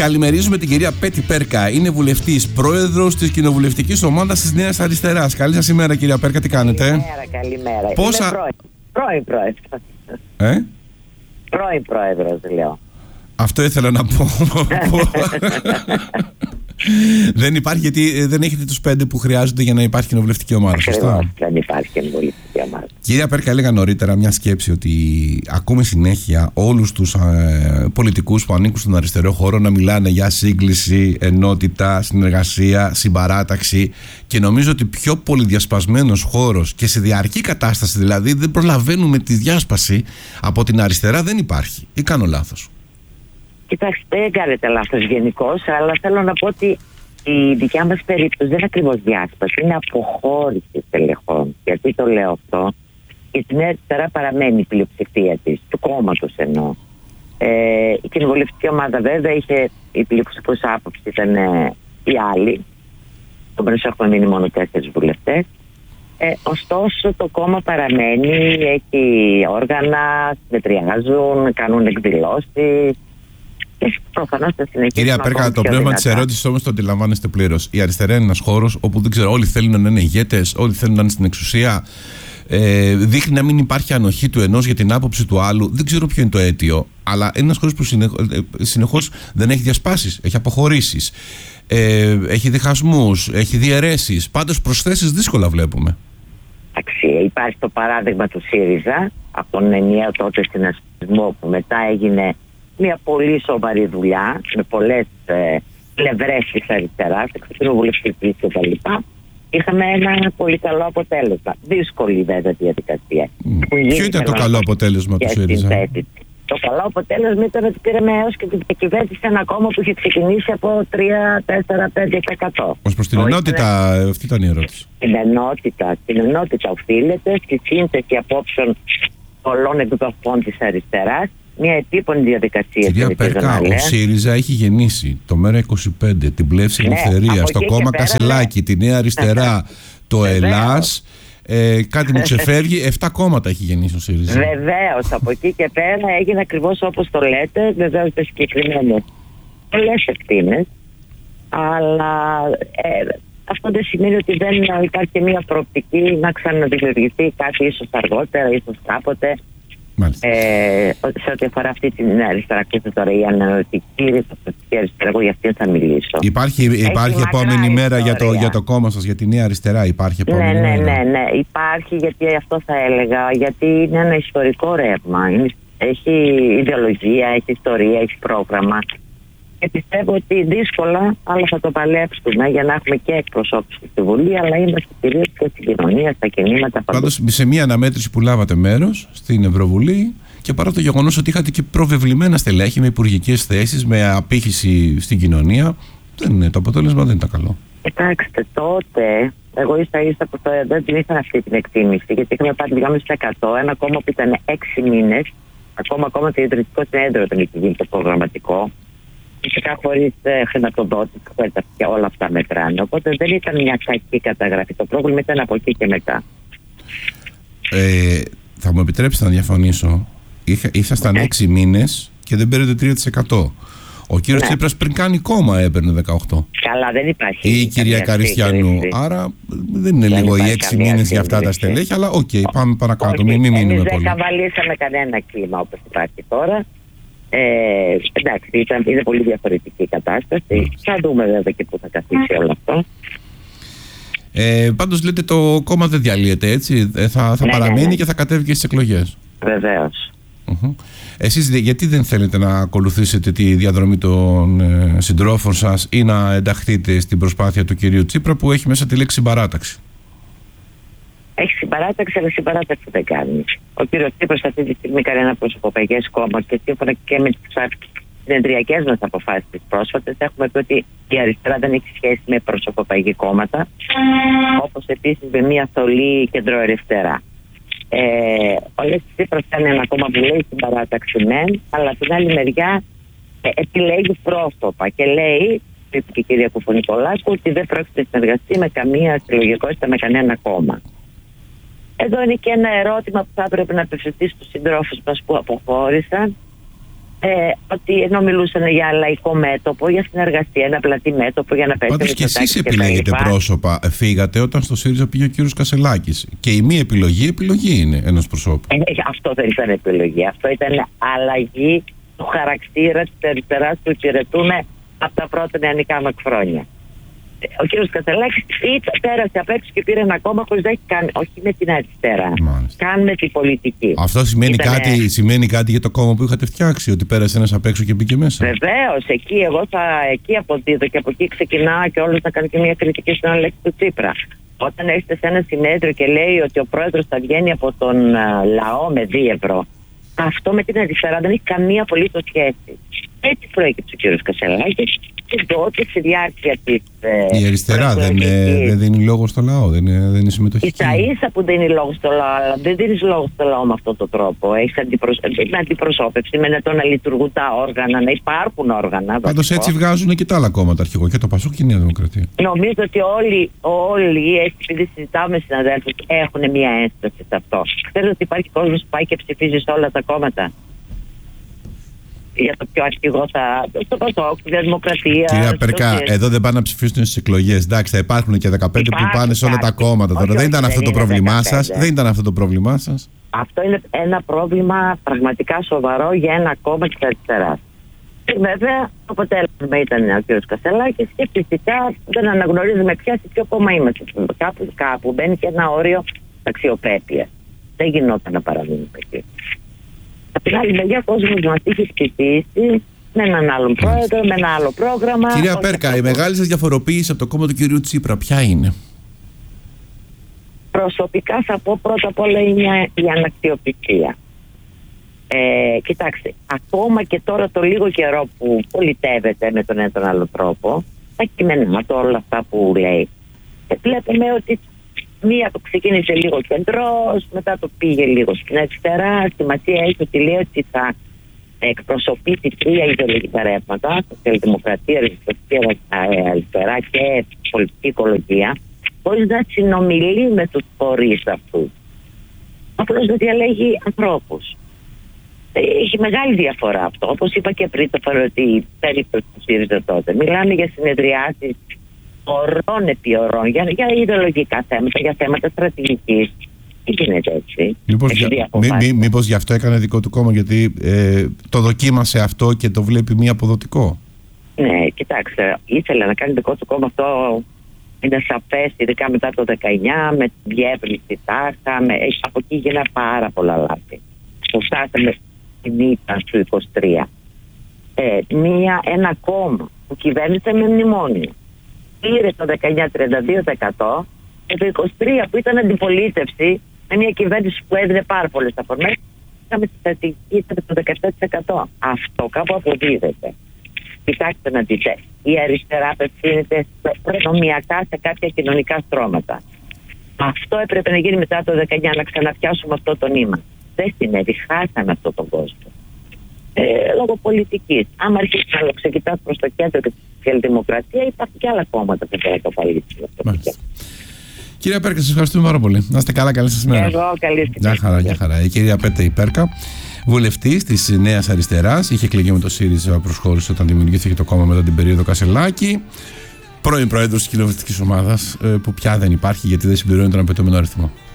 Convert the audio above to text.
Καλημερίζουμε την κυρία Πέτη Πέρκα. Είναι βουλευτής, πρόεδρος της κοινοβουλευτικής ομάδας της Νέας Αριστεράς. Καλή σας ημέρα, κυρία Πέρκα, τι κάνετε? Καλημέρα. Πόσα... Είμαι πρώην πρόεδρος. Πρώην πρόεδρος, λέω. Αυτό ήθελα να πω. Δεν υπάρχει, γιατί δεν έχετε τους 5 που χρειάζονται για να υπάρχει κοινοβουλευτική ομάδα. Σωστά. Δεν υπάρχει κοινοβουλευτική ομάδα. Κυρία Πέρκα, έλεγα νωρίτερα μια σκέψη ότι ακούμε συνέχεια όλους τους πολιτικούς που ανήκουν στον αριστερό χώρο να μιλάνε για σύγκληση, ενότητα, συνεργασία, συμπαράταξη, και νομίζω ότι πιο πολυδιασπασμένος χώρος και σε διαρκή κατάσταση, δηλαδή δεν προλαβαίνουμε τη διάσπαση από την αριστερά, δεν υπάρχει. Ή κάνω λάθος? Κοιτάξτε, δεν κάνετε λάθος γενικώς, αλλά θέλω να πω ότι η δικιά μας περίπτωση δεν είναι ακριβώς διάσπαση, είναι αποχώρηση τελεχών. Γιατί το λέω αυτό? Γιατί η Νέα Αριστερά παραμένει η πλειοψηφία της, του κόμματος εννοώ. Η κοινοβουλευτική ομάδα βέβαια είχε, η πλειοψηφούσα άποψη ήταν οι άλλοι. Επομένως έχουμε μείνει μόνο 4 βουλευτές. Ωστόσο το κόμμα παραμένει, έχει όργανα, συνεδριάζουν, κάνουν εκδηλώσεις. Κυρία Πέρκα, το πνεύμα της ερώτησης όμως το αντιλαμβάνεστε πλήρως. Η αριστερά είναι ένας χώρος όπου δεν ξέρω, όλοι θέλουν να είναι ηγέτες, όλοι θέλουν να είναι στην εξουσία. Δείχνει να μην υπάρχει ανοχή του ενός για την άποψη του άλλου. Δεν ξέρω ποιο είναι το αίτιο, αλλά είναι ένας χώρος που συνεχώς δεν έχει διασπάσεις, έχει αποχωρήσεις, έχει διχασμούς, έχει διαιρέσεις. Πάντως προσθέσεις δύσκολα βλέπουμε. Υπάρχει το παράδειγμα του ΣΥΡΙΖΑ από τον ενιαίο τότε συνασπισμό, που μετά έγινε μια πολύ σοβαρή δουλειά με πολλές πλευρές της αριστεράς, εξωτεροβουλευτικής κτλ. Είχαμε ένα πολύ καλό αποτέλεσμα. Δύσκολη βέβαια διαδικασία. Ποιο ήταν το καλό αποτέλεσμα του ΣΥΡΙΖΑ? Το καλό αποτέλεσμα ήταν ότι πήραμε έως και την διακυβέρνηση ένα κόμμα που είχε ξεκινήσει από 3-4-5%. Ως προς την ενότητα, αυτή ήταν η ερώτηση. Την ενότητα οφείλεται στη σύνθεση απόψεων πολλών εκδοχών της αριστεράς. Μια επίπονη διαδικασία. Κυρία Πέρκα, ο ΣΥΡΙΖΑ έχει γεννήσει το ΜΕΡΑ25, την Πλεύση Ελευθερία, το κόμμα Κασελάκη, τη Νέα Αριστερά, το ΕΛΑΣ. Κάτι μου ξεφεύγει, 7 κόμματα έχει γεννήσει ο ΣΥΡΙΖΑ. Βεβαίως, από εκεί και πέρα έγινε ακριβώς όπως το λέτε, βεβαίως το συγκεκριμένο. Πολλές ευθύνες, αλλά αυτό δεν σημαίνει ότι δεν υπάρχει μια προοπτική να ξαναδημιουργηθεί κάτι ίσως αργότερα, ίσως κάποτε. Σε ό,τι αφορά αυτή την αριστερά, τώρα η αναλυτική αριστερά, εγώ για αυτήν θα μιλήσω. Υπάρχει επόμενη μέρα για το κόμμα σας, για τη Νέα Αριστερά? Υπάρχει επόμενη μέρα? Ναι, υπάρχει, γιατί αυτό θα έλεγα, γιατί είναι ένα ιστορικό ρεύμα. Έχει ιδεολογία, έχει ιστορία, έχει πρόγραμμα. Και πιστεύω ότι δύσκολα, αλλά θα το παλέψουμε για να έχουμε και εκπροσώπηση στη Βουλή, αλλά είμαστε κυρίως και στην κοινωνία, στα κινήματα. Πάντως, σε μια αναμέτρηση που λάβατε μέρος στην Ευρωβουλή, και παρά το γεγονός ότι είχατε και προβεβλημένα στελέχη με υπουργικές θέσεις, με απήχηση στην κοινωνία, το αποτέλεσμα δεν ήταν καλό. Κοιτάξτε, τότε εγώ ίσα που δεν την είχα αυτή την εκτίμηση, γιατί είχαμε πάρει 2,5%, ένα κόμμα που ήταν 6 μήνες, ακόμα το ιδρυτικό συνέδριο δεν είχε γίνει το προγραμματικό. Φυσικά χωρίς χρηματοδότηση και όλα αυτά μετράνε. Οπότε δεν ήταν μια κακή καταγραφή. Το πρόβλημα ήταν από εκεί και μετά. Θα μου επιτρέψετε να διαφωνήσω. Ήσασταν 6 μήνες και δεν παίρνετε 3%. Ο κύριος Τσίπρας πριν κάνει κόμμα έπαιρνε 18%. Καλά, δεν υπάρχει. Ή η κυρία Καριστιανού. Άρα δεν είναι λίγο οι 6 μήνες για αυτά τα στελέχη, αλλά πάμε παρακάτω. Μην μείνουμε πολύ. Δεν καβαλήσαμε κανένα κλίμα όπως υπάρχει τώρα. Εντάξει, είναι πολύ διαφορετική η κατάσταση. Θα δούμε βέβαια και πού θα καθίσει όλο αυτό. Πάντως λέτε το κόμμα δεν διαλύεται, έτσι? Θα παραμείνει και θα κατέβει και στις εκλογές. Βεβαίως. Εσείς γιατί δεν θέλετε να ακολουθήσετε τη διαδρομή των συντρόφων σας ή να ενταχθείτε στην προσπάθεια του κυρίου Τσίπρα, που έχει μέσα τη λέξη συμπαράταξη? Έχει συμπαράταξη, αλλά συμπαράταξη δεν κάνει. Ο κύριος Τσίπρας αυτή τη στιγμή κάνει ένα προσωποπαγές κόμμα, και σύμφωνα και με τις συνεδριακές μας αποφάσεις τις πρόσφατες, έχουμε πει ότι η αριστερά δεν έχει σχέση με προσωποπαγή κόμματα, όπως επίσης με μια θολή κεντροαριστερά. Ο Αλέξης Τσίπρας κάνει ένα κόμμα που λέει συμπαράταξη μεν, αλλά από την άλλη μεριά επιλέγει πρόσωπα και λέει, είπε και η κυρία Κουφονικολάκου, ότι δεν πρόκειται να συνεργαστεί με καμία συλλογικότητα με κανένα κόμμα. Εδώ είναι και ένα ερώτημα που θα έπρεπε να απευθυνθεί στους συντρόφους μας που αποχώρησαν. ότι ενώ μιλούσαν για λαϊκό μέτωπο, για συνεργασία, ένα πλατή μέτωπο για να πέσει. Πάντως και εσείς επιλέγετε πρόσωπα. Φύγατε όταν στο ΣΥΡΙΖΑ πήγε ο κύριος Κασελάκης. Και η μη επιλογή είναι ενός προσώπου. Αυτό δεν ήταν επιλογή. Αυτό ήταν αλλαγή του χαρακτήρα της αριστεράς που υπηρετούμε από τα πρώτα νεανικά μακρόνια. Ο κύριος Κασελάκης πέρασε απ' έξω και πήρε ένα κόμμα χωρίς να έχει κάνει, όχι με την αριστερά, καν με την πολιτική. Αυτό σημαίνει κάτι για το κόμμα που είχατε φτιάξει, ότι πέρασε ένας απ' έξω και μπήκε μέσα. Βεβαίως, εκεί αποδίδω και από εκεί ξεκινάω και όλος να κάνω και μια κριτική στην Αλέξη του Τσίπρα. Όταν έρχεται σε ένα συνέδριο και λέει ότι ο πρόεδρος θα βγαίνει από τον λαό με 2 ευρώ, αυτό με την αριστερά δεν έχει καμία απολύτως σχέση. Έτσι προέκυψε ο κύριος Κασελάκης και τότε στη διάρκεια της. Η αριστερά δεν δίνει λόγο στο λαό, δεν είναι συμμετοχική. Ίσα που δίνει λόγο στο λαό, αλλά δεν δίνει λόγο στο λαό με αυτόν τον τρόπο. Έχει αντιπροσώπευση με το να λειτουργούν τα όργανα, να υπάρχουν όργανα. Πάντως έτσι βγάζουν και τα άλλα κόμματα αρχηγό, και το ΠΑΣΟΚ και η Νέα Δημοκρατία. Νομίζω ότι όλοι έτσι, επειδή συζητάμε με συναδέλφους, έχουν μια ένσταση σε αυτό. Ξέρετε ότι υπάρχει κόσμος που πάει και ψηφίζει σε όλα τα κόμματα. Για το πιο αρχηγό στο ΠΑΣΟΚ, στη Δημοκρατία. Κυρία Πέρκα, εδώ δεν πάνε να ψηφίσουν στις εκλογές. Εντάξει, θα υπάρχουν και 15 που πάνε σε όλα τα κόμματα. Τώρα δεν ήταν αυτό το πρόβλημά σας. Δεν ήταν αυτό το πρόβλημά σας. Αυτό είναι ένα πρόβλημα πραγματικά σοβαρό για ένα κόμμα της αριστεράς. Βέβαια, το αποτέλεσμα ήταν ο κ. Κασελάκης και φυσικά δεν αναγνωρίζουμε πια σε ποιο κόμμα είμαστε. Κάπου μπαίνει και ένα όριο αξιοπρέπειας. Δεν γινόταν να παραμείνουμε εκεί. Από την άλλη μεριά, ο κόσμος μας είχε ψηφίσει με έναν άλλον πρόεδρο, με ένα άλλο πρόγραμμα. Κυρία Πέρκα, η μεγάλη σας διαφοροποίηση από το κόμμα του κυρίου Τσίπρα, ποια είναι? Προσωπικά θα πω πρώτα απ' όλα είναι η αναξιοπιστία. Κοιτάξτε, ακόμα και τώρα το λίγο καιρό που πολιτεύεται με τον ένα τον άλλο τρόπο, τα κείμενά του, όλα αυτά που λέει, βλέπουμε ότι μία το ξεκίνησε λίγο κεντρός, μετά το πήγε λίγο στην αριστερά. Σημασία έχει ότι λέει ότι θα εκπροσωπήσει 3 ιδεολογικά ρεύματα, σοσιαλδημοκρατία, αριστερά και πολιτική οικολογία, χωρίς να συνομιλεί με τους φορείς αυτούς. Απλώς να διαλέγει ανθρώπους. Έχει μεγάλη διαφορά αυτό. Όπως είπα και πριν, το ότι περίπτωση του ΣΥΡΙΖΑ τότε. Μιλάμε για συνεδριάσεις ωρών επί ωρών, για ιδεολογικά θέματα, για θέματα στρατηγικής. Τι γίνεται έτσι? Μήπως γι' αυτό έκανε δικό του κόμμα, γιατί το δοκίμασε αυτό και το βλέπει μη αποδοτικό? Ναι, κοιτάξτε, ήθελε να κάνει δικό του κόμμα, αυτό είναι σαφές, ειδικά μετά το 19, με την διεύρυνση τάχα, από εκεί γίνανε πάρα πολλά λάθη. Φτάσαμε στην ήττα του 23. Ένα κόμμα που κυβέρνησε με μνημόνιο πήρε το 19 32% και το 23 που ήταν αντιπολίτευση με μια κυβέρνηση που έδινε πάρα πολλές αφορμές, είχαμε τη στρατηγική το 17%. Αυτό κάπου αποδίδεται. Κοιτάξτε να δείτε, η αριστερά απευθύνεται προνομιακά σε κάποια κοινωνικά στρώματα. Αυτό έπρεπε να γίνει μετά το 19, να ξαναπιάσουμε αυτό το νήμα. Δεν συνέβη, χάσαμε αυτόν τον κόσμο. Λόγω πολιτικής. Άμα αρχίσει να ξεκοιτάς προς το κέντρο και τη σοσιαλδημοκρατία, υπάρχουν και άλλα κόμματα που θα το παλίψουν. Κυρία Πέρκα, σας ευχαριστούμε πάρα πολύ. Να είστε καλά, καλή σας μέρα. Εγώ, καλή σας μέρα. Γεια χαρά. Η κυρία Πέτρη Πέρκα, βουλευτής της Νέας Αριστεράς, είχε εκλεγεί με το ΣΥΡΙΖΑ, προσχώρησε όταν δημιουργήθηκε το κόμμα μετά την περίοδο Κασελάκη. Πρώην πρόεδρος της κοινοβουλευτικής ομάδας, που πια δεν υπάρχει γιατί δεν συμπληρώνει τον απαιτούμενο αριθμό.